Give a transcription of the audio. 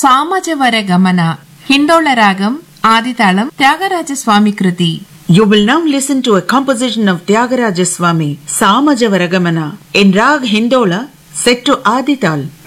సామజవర Gamana Hindola Ragam ఆదితాళం Tyagaraja Swamy Kriti. You will now listen to a composition of Tyagaraja Swami, Samajavaragamana, in Rag Hindola, set to Adital.